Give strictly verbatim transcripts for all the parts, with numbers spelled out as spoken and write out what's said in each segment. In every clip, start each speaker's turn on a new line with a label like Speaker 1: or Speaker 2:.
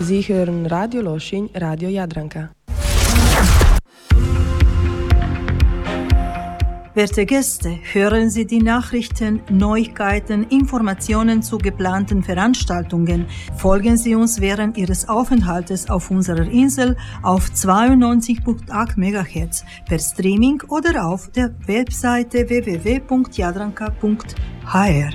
Speaker 1: Sie hören Radio Loschin, Radio Jadranka.
Speaker 2: Werte Gäste, hören Sie die Nachrichten, Neuigkeiten, Informationen zu geplanten Veranstaltungen. Folgen Sie uns während Ihres Aufenthaltes auf unserer Insel auf zweiundneunzig Komma acht Megahertz per Streaming oder auf der Webseite w w w punkt jadranka punkt h r.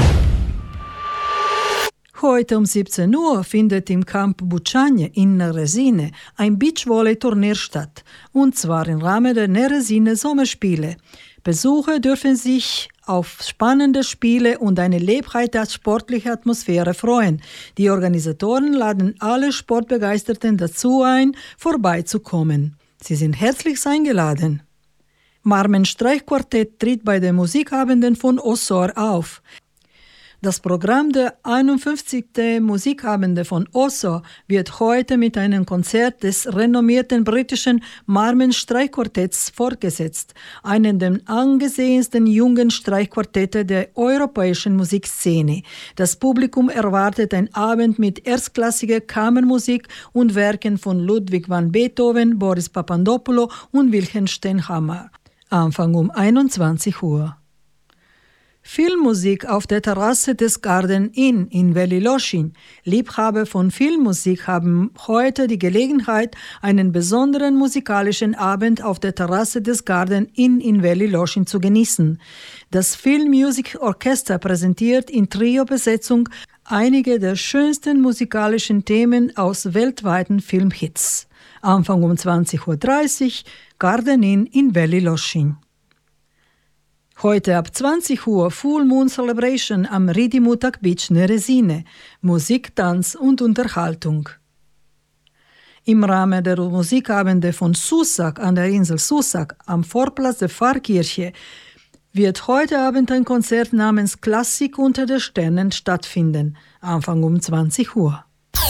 Speaker 2: Heute um siebzehn Uhr findet im Camp Bucciagne in Neresine ein Beachvolley-Turnier statt, und zwar im Rahmen der Neresine Sommerspiele. Besucher dürfen sich auf spannende Spiele und eine lebhafte sportliche Atmosphäre freuen. Die Organisatoren laden alle Sportbegeisterten dazu ein, vorbeizukommen. Sie sind herzlich eingeladen. Marmen Streichquartett tritt bei den Musikabenden von Osor auf. Das Programm der einundfünfzigsten Musikabende von Osor wird heute mit einem Konzert des renommierten britischen Marmen Streichquartetts fortgesetzt, einem der angesehensten jungen Streichquartette der europäischen Musikszene. Das Publikum erwartet einen Abend mit erstklassiger Kammermusik und Werken von Ludwig van Beethoven, Boris Papadopoulos und Wilhelm Stenhammar. Anfang um einundzwanzig Uhr. Filmmusik auf der Terrasse des Garden Inn in Veli Lošinj. Liebhaber von Filmmusik haben heute die Gelegenheit, einen besonderen musikalischen Abend auf der Terrasse des Garden Inn in Veli Lošinj zu genießen. Das Film Music Orchester präsentiert in Trio-Besetzung einige der schönsten musikalischen Themen aus weltweiten Filmhits. Anfang um zwanzig Uhr dreißig, Garden Inn in Veli Lošinj. Heute ab zwanzig Uhr Full Moon Celebration am Ridimutak Beach Neresine. Musik, Tanz und Unterhaltung. Im Rahmen der Musikabende von Susak an der Insel Susak am Vorplatz der Pfarrkirche wird heute Abend ein Konzert namens Klassik unter den Sternen stattfinden. Anfang um zwanzig Uhr.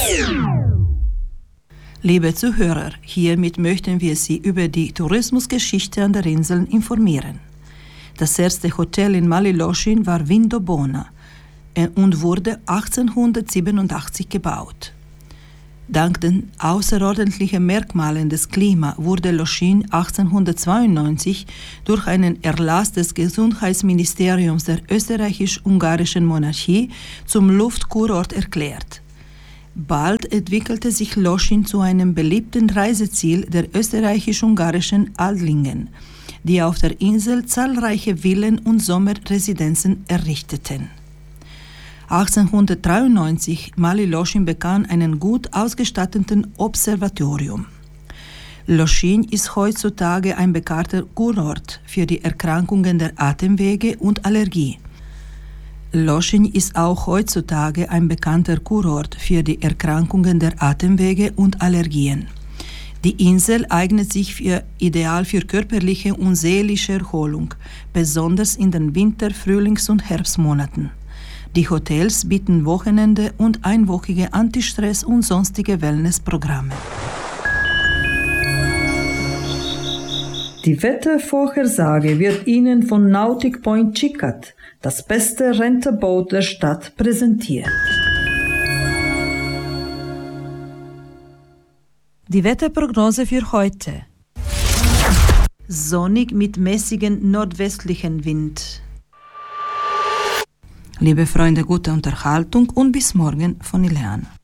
Speaker 2: Liebe Zuhörer, hiermit möchten wir Sie über die Tourismusgeschichte an der Insel informieren. Das erste Hotel in Mali Lošinj war Vindobona und wurde achtzehnhundertsiebenundachtzig gebaut. Dank den außerordentlichen Merkmalen des Klimas wurde Lošinj achtzehnhundertzweiundneunzig durch einen Erlass des Gesundheitsministeriums der österreichisch-ungarischen Monarchie zum Luftkurort erklärt. Bald entwickelte sich Lošinj zu einem beliebten Reiseziel der österreichisch-ungarischen Adligen, die auf der Insel zahlreiche Villen und Sommerresidenzen errichteten. achtzehnhundertdreiundneunzig Mali Lošinj bekam einen gut ausgestatteten Observatorium. Lošinj ist heutzutage ein bekannter Kurort für die Erkrankungen der Atemwege und Allergie. Lošinj ist auch heutzutage ein bekannter Kurort für die Erkrankungen der Atemwege und Allergien. Die Insel eignet sich für, ideal für körperliche und seelische Erholung, besonders in den Winter-, Frühlings- und Herbstmonaten. Die Hotels bieten Wochenende und einwöchige Antistress- und sonstige Wellnessprogramme. Die Wettervorhersage wird Ihnen von Nautic Point Xicat, das beste Renterboot der Stadt, präsentiert. Die Wetterprognose für heute. Sonnig mit mäßigem nordwestlichen Wind. Liebe Freunde, gute Unterhaltung und bis morgen von Ileana.